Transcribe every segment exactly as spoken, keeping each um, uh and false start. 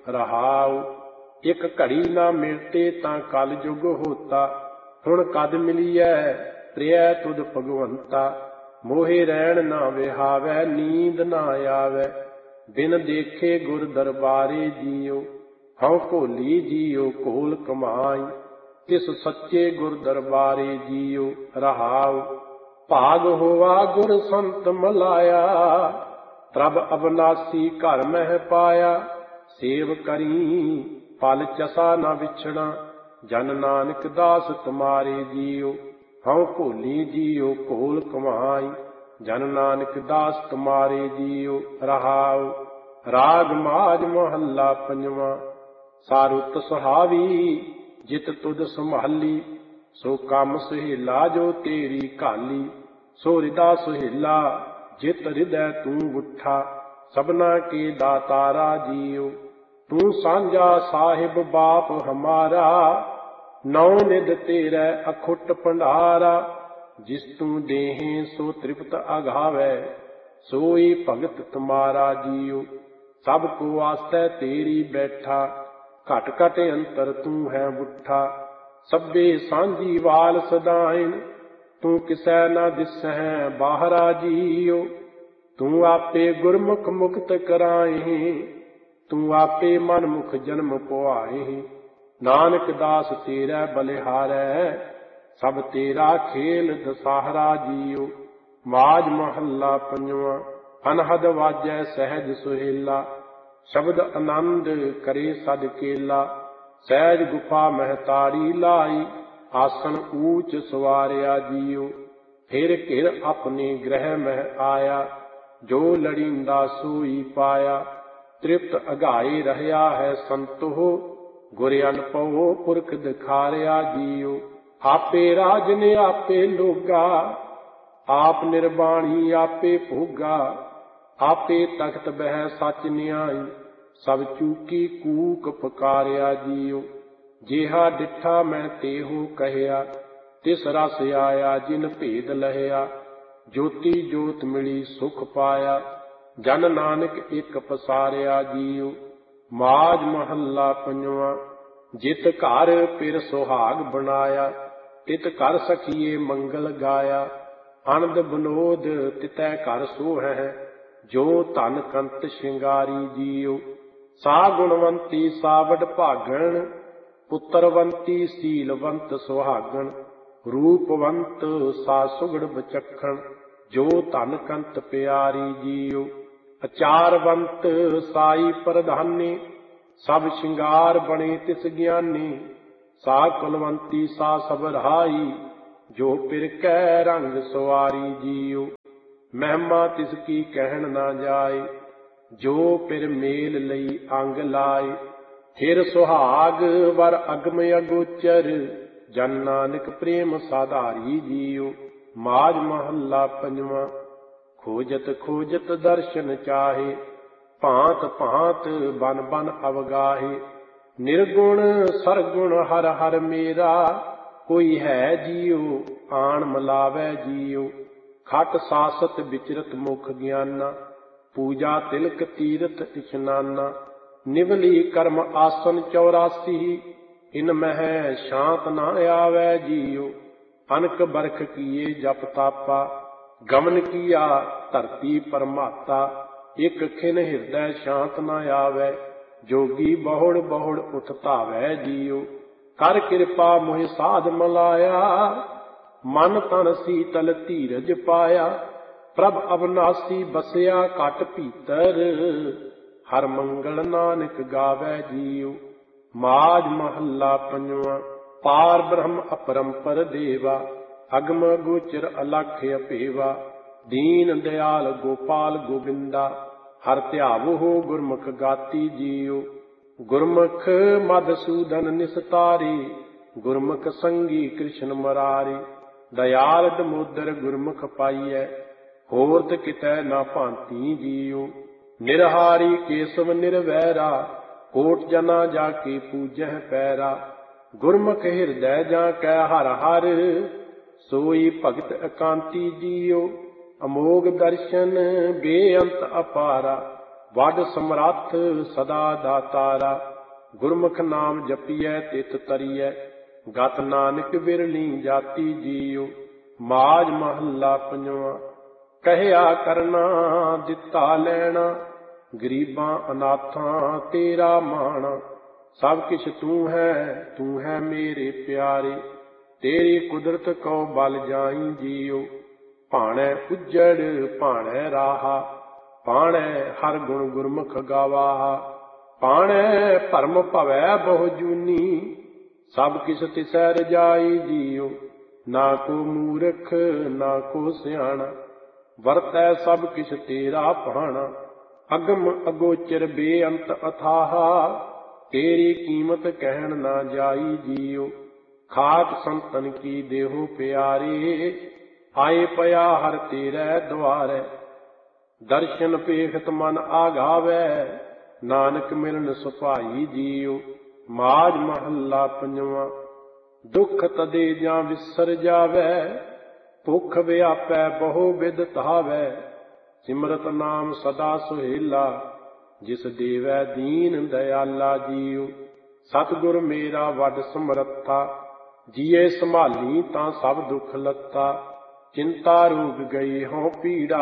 रहाऊ। एक घड़ी ना मिलते तां कल जुग होता, हुण कद मिलिए प्रिय तुद भगवंता। मोहे रैण ना विहावै नींद ना आवे, बिन देखे गुर दरबारे जियो। हऊँ घोली जियो घोल कमाई, तिस सच्चे गुर दरबारे जियो। रहाऊ। भाग होवा गुर संत मलाया, प्रभ अविनाशी घर मह पाया। सेव करी पल चसा न विछड़ा, जन नानक दास तुम्हारे जियो। हऊँ घोली जियो घोल कमाई, जन नानक दास तुम्हारे जियो। रहाऊ। राग माज महला पंजवा। सारुत सुहावी जित तुद संभाली, सो कम सुहेला जो तेरी काली। सो हृदा सुहेला जित हृदय तू गुठा, सबना के दातारा जियो। तू सांझा साहिब बाप हमारा, नौ निध तेरे अखुट भंडारा। जिस तू देहे सो तृप्त अघावै, सोई भगत तुम्हारा जियो। सब को आस्ते तेरी बैठा, घट घट अंतर तू है बुठा। सभे सांझी वाल सदाइन, तू किसै न दिसै बाहरा जियो। तू आपे गुरमुख मुक्त कराए, तू आपे मन मुख जन्म पुआए। नानक दास तेरा बलिहारै, सब तेरा खेल दसाहरा जियो। माज महला पंजवा। अनहद वाजै सहज सुहेला, शब्द आनंद करे सद केला। सहज गुफा महतारी लाई, आसन ऊंच सवारिया जियो। फिर घिर अपने ग्रह मह आया, जो लड़ींदा सोई पाया। तृप्त अघाई रहया है संतो, गुर अनपवो पुरख दिखारिया जियो। आपे राजन आपे लोगा, आप निर्वाणी आपे भोगा। आपे तख्त बह सच न्याई, सब चूकी कूक पुकारिया जियो। जेहा डिठा मैं तेहो कहया, तिस रस आया जिन भेद लहया। ज्योति जोत मिली सुख पाया, जन नानक एक पसारिया जियो। माज महला पंजवा। जित घर पिर सुहाग बनाया, तित घर सखिए मंगल गाया। आनंद विनोद तितै घर सोहै, जो धन कंत श्रृंगारी जियो। सा गुणवंती सावड भागण, पुत्रवंती सीलवंत सुहागण। रूपवंत सा सुगड़ बचखण, जो धन कंत प्यारी जियो। अचारवंत साई प्रधानी, सब श्रृंगार बने तिस ज्ञानी। सा कुलवंती सा सब रहाई, जो पिर कै रंग सवारी जियो। महिमा तिसकी कहन ना जाए, जो पिर मेल लई अंग लाए। फिर सुहाग वर अगम अगोचर, जन नानक प्रेम साधारी जियो। माज महला पंजवा। खोजत खोजत दर्शन चाहे, भांत भांत बन बन अवगाहे। निर्गुण सरगुण हर हर मेरा, कोई है जियो आन मिलावै जियो। खट सासत विचरत मुख ज्ञाना, पूजा तिलक तीरथ इशनाना। निवली कर्म आसन चौरासी, इन मह शांत न आवे जियो। अनक बरख किए जप तापा, गमन किया धरती परमाता। एक खिन हृदय शांत न आवे, जोगी बहुड़ बहुड़ उठ धावै जियो। कर कृपा मोहि साध मलाया, मन तन सीतल धीरज पाया। प्रभ अविनाशी बसया घट भीतर, हर मंगल नानक गावै जियो। माज महला पंजवा। पार ब्रह्म अपरंपर देवा, अगम गोचर अलख अपेवा। दीन दयाल गोपाल गोविंदा, हर ध्यावो गुरमुख गाती जियो। गुरमुख मधुसूदन निस्तारी, गुरमुख संगी कृष्ण मरारी। दयाल दमोदर गुरमुख पाइयै, होरत कितै ना भांति जियो। निरहारी केशव निर्वैरा, कोट जना जाके पूजह पैरा। गुरमुख हृदय जा कै हर हर, सोई भगत एकांती जियो। अमोघ दर्शन बेअंत अपारा, ਵਡ ਸਮਰੱਥ ਸਦਾ ਦਾਤਾਰਾ। ਗੁਰਮੁਖ ਨਾਮ ਜਪੀਐ ਤਿਤ ਤਰੀਐ, ਗਤ ਨਾਨਕ ਵਿਰਲੀ ਜਾਤੀ ਜੀਉ। ਮਾਝ ਮਹੱਲਾ ਪੰਜਵਾਂ। ਕਹਿਆ ਕਰਨਾ ਦਿੱਤਾ ਲੈਣਾ, ਗਰੀਬਾਂ ਅਨਾਥਾਂ ਤੇਰਾ ਮਾਣਾ। ਸਭ ਕਿਛ ਤੂੰ ਹੈ ਤੂੰ ਹੈ ਮੇਰੇ ਪਿਆਰੇ, ਤੇਰੀ ਕੁਦਰਤ ਕਉ ਬਲ ਜਾਈ ਜੀਉ। ਭਾਣੈ ਉਜੜ ਭਾਣੈ ਰਾਹਾ, ਪਾਣੈ ਹਰ ਗੁਣ ਗੁਰਮੁਖ ਗਾਵਾਹਾ। ਪਾਣੈ ਭਰਮ ਭਵੈ ਬਹੁ ਜੂਨੀ, ਸਭ ਕਿਛ ਤਿਸੈ ਰਜਾਈ ਜੀਉ। ਨਾ ਕੋ ਮੂਰਖ ਨਾ ਕੋ ਸਿਆਣਾ, ਵਰਤੈ ਸਭ ਕਿਛ ਤੇਰਾ ਭਾਣਾ। ਅਗਮ ਅਗੋਚਰ ਬੇਅੰਤ ਅਥਾਹਾ, ਤੇਰੀ ਕੀਮਤ ਕਹਿਣ ਨਾ ਜਾਈ ਜੀਉ। ਖਾਕ ਸੰਤਨ ਕੀ ਦੇਹੋ ਪਿਆਰੇ, ਆਏ ਪਿਆ ਹਰ ਤੇਰੇ ਦੁਆਰੇ। ਦਰਸ਼ਨ ਪੇਖਤ ਮਨ ਆਗਾਵੈ, ਨਾਨਕ ਮਿਲਨ ਸੁਭਾਈ ਜੀਉ। ਮਾਝ ਮਹੱਲਾ ਪੰਜਵਾਂ। ਦੁੱਖ ਤਦੇ ਜਾਂ ਵਿਸਰ ਜਾਵੈ, ਭੁੱਖ ਵਿਆਪੈ ਬਹੁ ਬਿਧ ਧਾਵੈ। ਸਿਮਰਤ ਨਾਮ ਸਦਾ ਸੁਹੇਲਾ, ਜਿਸ ਦੇਵੈ ਦੀਨ ਦਇਆਲਾ ਜੀਉ। ਸਤਿਗੁਰ ਮੇਰਾ ਵੱਡ ਸਮਰੱਥਾ, ਜੀਏ ਸੰਭਾਲੀ ਤਾਂ ਸਭ ਦੁੱਖ ਲੱਥਾ। ਚਿੰਤਾ ਰੋਗ ਗਈ ਹੋਂ ਪੀੜਾ,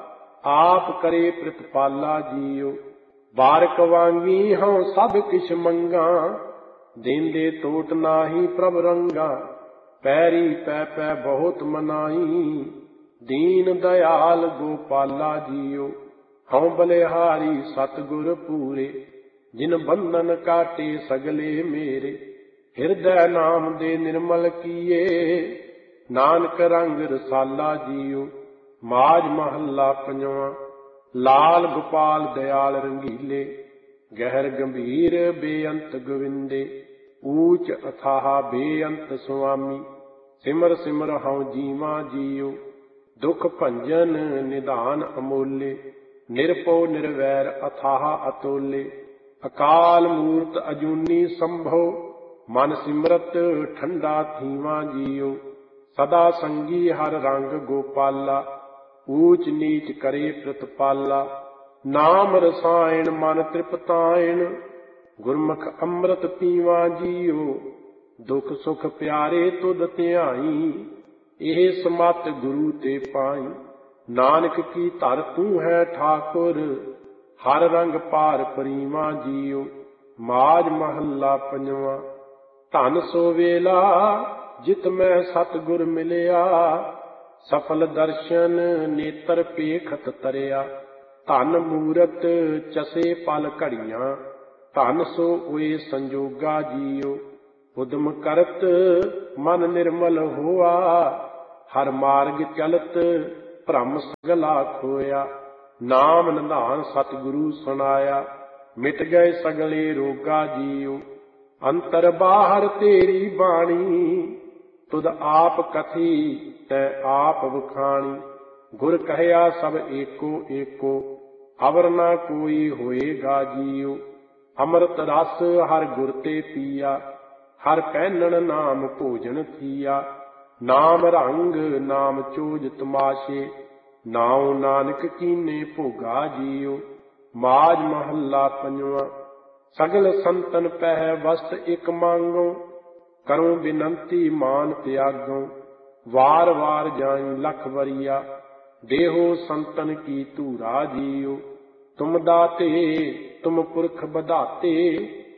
ਆਪ ਕਰੇ ਪ੍ਰਤਪਾਲਾ ਜੀਉ। ਬਾਰਕ ਵਾਂਗੀ ਹੋਂ ਸਭ ਕਿਛ ਮੰਗਾ, ਦੇਂਦੇ ਟੋਟ ਨਾਹੀ ਪ੍ਰਭ ਰੰਗਾ। ਪੈਰੀ ਪੈ ਪੈ ਬਹੁਤ ਮਨਾਈ, ਦੀਨ ਦਇਆਲ ਗੋਪਾਲਾ ਜੀਉ। ਹਉ ਬਲਿਹਾਰੀ ਸਤਿਗੁਰ ਪੂਰੇ, ਜਿਨ ਬੰਧਨ ਕਾਟੇ ਸਗਲੇ ਮੇਰੇ। ਹਿਰਦੈ ਨਾਮ ਦੇ ਨਿਰਮਲ ਕੀਏ, ਨਾਨਕ ਰੰਗ ਰਸਾਲਾ ਜੀਉ। ਮਾਝ ਮਹੱਲਾ ਪੰਜਵਾਂ। ਲਾਲ ਗੋਪਾਲ ਦਇਆਲ ਰੰਗੀਲੇ, ਗਹਿਰ ਗੰਭੀਰ ਬੇਅੰਤ ਗੋਵਿੰਦੇ। ਊਚ ਅਥਾਹ ਬੇਅੰਤ ਸੁਆਮੀ, ਸਿਮਰ ਸਿਮਰ ਹਉ ਜੀਵਾਂ ਜੀਉ। ਦੁਖ ਭੰਜਨ ਨਿਧਾਨ ਅਮੋਲੇ, ਨਿਰਭਉ ਨਿਰਵੈਰ ਅਥਾਹ ਅਤੋਲੇ। ਅਕਾਲ ਮੂਰਤ ਅਜੂਨੀ ਸੰਭਉ, ਮਨ ਸਿਮਰਤ ਠੰਡਾ ਥੀਵਾਂ ਜੀਉ। ਸਦਾ ਸੰਗੀ ਹਰ ਰੰਗ ਗੋਪਾਲਾ, ਊਚ ਨੀਚ ਕਰੇ ਪ੍ਰਤਪਾਲਾ। ਨਾਮ ਰਸਾਇਣ ਮਨ ਤ੍ਰਿਪਤਾਇਣ, ਗੁਰਮੁਖ ਅੰਮ੍ਰਿਤ ਪੀਵਾਂ ਜੀਉ। ਦੁਖ ਸੁਖ ਪਿਆਰੇ ਤੁਧ ਧਿਆਈ, ਇਹ ਸਮਤ ਗੁਰੂ ਤੇ ਪਾਈ। ਨਾਨਕ ਕੀ ਧਰ ਤੂੰ ਹੈ ਠਾਕੁਰ, ਹਰ ਰੰਗ ਪਾਰ ਪਰੀਵਾਂ ਜੀਉ। ਮਾਝ ਮਹੱਲਾ ਪੰਜਵਾਂ। ਧਨ ਸੋ ਵੇਲਾ ਜਿਤ ਮੈਂ ਸਤਿਗੁਰ ਮਿਲਿਆ, ਸਫਲ ਦਰਸ਼ਨ ਨੇਤਰ ਪੇਖਤ ਤਰਿਆ। ਧਨ ਮੂਰਤ ਚਸੇ ਪਲ ਘੜੀਆਂ, ਧਨ ਸੋ ਹੋਏ ਸੰਜੋਗਾ ਜੀਉ। ਉਦਮ ਕਰਤ ਮਨ ਨਿਰਮਲ ਹੋਆ, ਹਰ ਮਾਰਗ ਚਲਤ ਭ੍ਰਮ ਸਗਲਾ ਖੋਇਆ। ਨਾਮ ਨਿਧਾਨ ਸਤਿਗੁਰੂ ਸੁਨਾਇਆ, ਮਿਟ ਗਏ ਸਗਲੇ ਰੋਗਾ ਜੀਉ। ਅੰਤਰ ਬਾਹਰ ਤੇਰੀ ਬਾਣੀ, ਤੁਧ ਆਪ ਕਥੀ ਤੈ ਆਪ ਵਖਾਣੀ। ਗੁਰ ਕਹਿਆ ਸਭ ਏਕੋ ਏਕੋ, ਅਵਰ ਨਾ ਕੋਈ ਹੋਏਗਾ ਜੀਉ। ਅੰਮ੍ਰਿਤ ਰਸ ਹਰ ਗੁਰ ਤੇ ਪੀਆ, ਹਰ ਪਹਿਨਣ ਨਾਮ ਭੋਜਨ ਥੀਆ। ਨਾਮ ਰੰਗ ਨਾਮ ਚੋਜ ਤਮਾਸ਼ੇ, ਨਾਉ ਨਾਨਕ ਕੀਨੇ ਭੋਗਾ ਜੀਉ। ਮਾਝ ਮਹੱਲਾ ਪੰਜਵਾਂ। ਸਗਲ ਸੰਤਨ ਪਹਿ ਵਸਤ ਇਕ ਮੰਗੋ, ਕਰੂੰ ਬਿਨੰਤੀ ਮਾਨ ਤਿਆਗੋ। ਵਾਰ ਵਾਰ ਜਾਈ ਲਖ ਵਰੀਆ, ਦੇਹੋ ਸੰਤਨ ਕੀ ਧੂਰਾ ਜੀਉ। ਤੁਮ ਦਾਤੇ ਤੁਮ ਪੁਰਖ ਬਧਾਤੇ,